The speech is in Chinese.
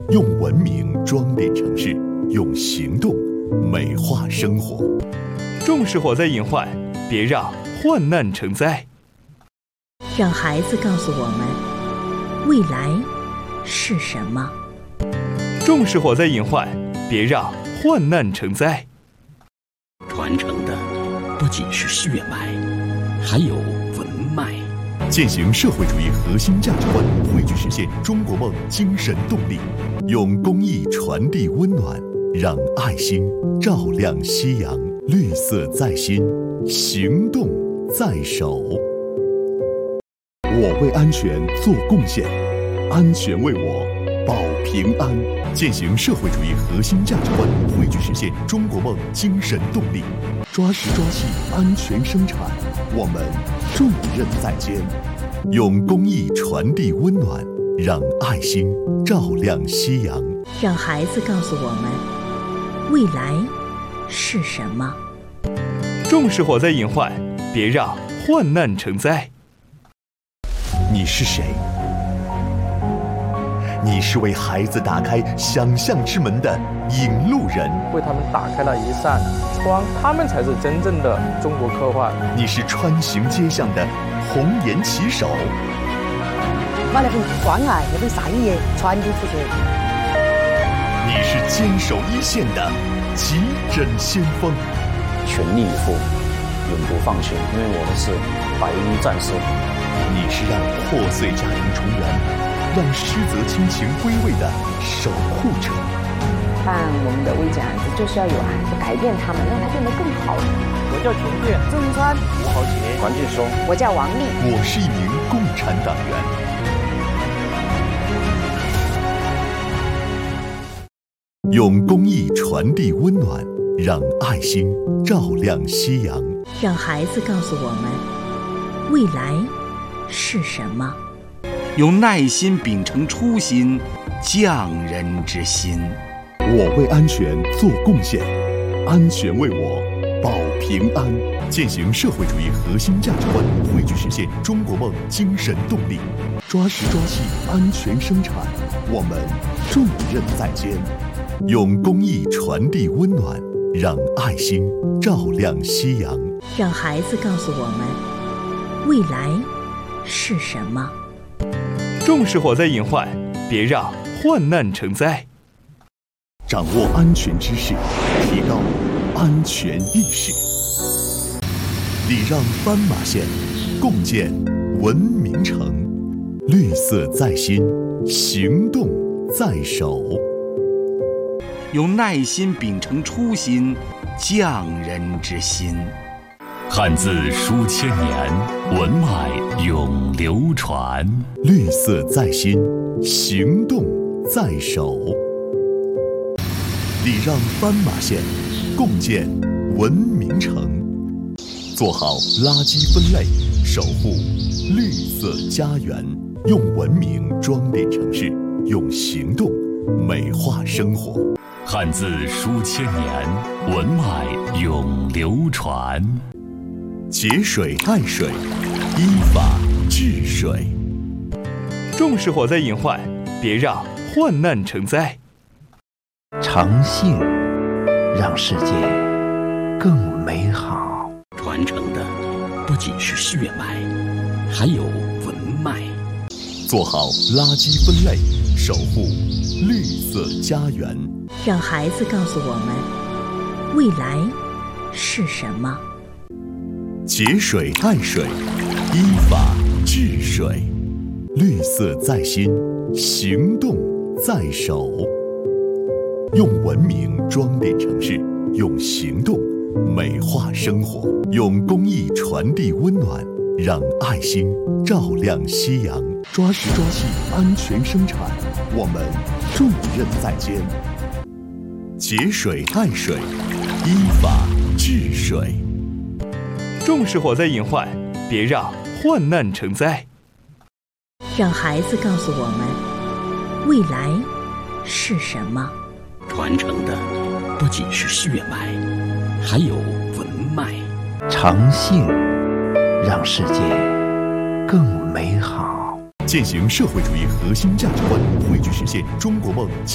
用文明装点城市，用行动美化生活。 重视火灾隐患，别让患难成灾。 让孩子告诉我们，未来是什么。 重视火灾隐患，别让患难成灾。 传承的不仅是血脉，还有文脉。 践行社会主义核心价值观，汇聚实现中国梦精神动力，用公益传递温暖，让爱心照亮夕阳。绿色在心，行动在手。我为安全做贡献，安全为我保平安。践行社会主义核心价值观，汇聚实现中国梦精神动力，抓实抓细安全生产，我们重任在肩。用公益传递温暖，让爱心照亮夕阳。 让孩子告诉我们，未来是什么。 重视火灾隐患，别让患难成灾。 你是谁？你是为孩子打开想象之门的引路人， 为他们打开了一扇窗，他们才是真正的中国科幻。 你是穿行街巷的红颜旗手， 把那份关爱、那份善意传递出去。 你是坚守一线的急诊先锋， 全力以赴，永不放弃，因为我们是白衣战士。 你是让破碎家庭重圆，让失责亲情归位的守护者。 办我们的危险案子，就是要有孩子改变他们，让他变得更好。 我叫琼建， 郑川， 吴豪杰， 黄继松， 我叫王丽， 我是一名共产党员。用公益传递温暖，让爱心照亮夕阳。 让孩子告诉我们，未来是什么。 用耐心秉承初心，匠人之心。 我为安全做贡献，安全为我保平安。践行社会主义核心价值观，汇聚实现中国梦精神动力，抓实抓细安全生产，我们重任在肩。用公益传递温暖，让爱心照亮夕阳。 让孩子告诉我们，未来是什么。 重视火灾隐患，别让患难成灾。 掌握安全知识，提高安全意识。礼让斑马线，共建文明城。绿色在心，行动在手。 用耐心秉承初心，匠人之心。 汉字书千年，文脉永流传。 绿色在心，行动在手。礼让斑马线，共建文明城。做好垃圾分类，守护绿色家园。用文明装点城市，用行动美化生活。 汉字书千年，文脉永流传。 节水爱水，依法治水。 重视火灾隐患，别让患难成灾。 诚信让世界更美好。 传承的不仅是血脉，还有文脉。 做好垃圾分类，守护绿色家园。 让孩子告诉我们，未来是什么。 节水爱水，依法治水。绿色在心，行动在手。用文明装点城市，用行动美化生活。用公益传递温暖，让爱心照亮夕阳。抓实抓细安全生产，我们重任在肩。节水爱水，依法治水。 重视火灾隐患，别让患难成灾。 让孩子告诉我们，未来是什么。 传承的不仅是血脉，还有文脉。 诚信让世界更美好。 践行社会主义核心价值观，汇聚实现中国梦精